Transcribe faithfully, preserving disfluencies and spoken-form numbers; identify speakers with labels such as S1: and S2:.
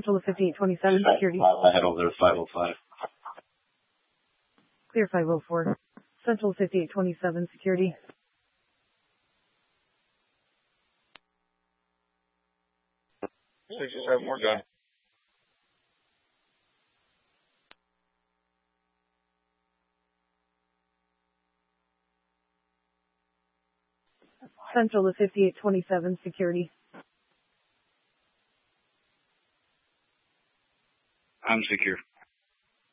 S1: Central to fifty-eight twenty-seven, security.
S2: I head over there to five oh five.
S1: Clear five oh four. Central to fifty-eight twenty-seven, security.
S3: sixty-seven, we're done.
S1: Central to fifty-eight twenty-seven, security.
S2: I'm secure.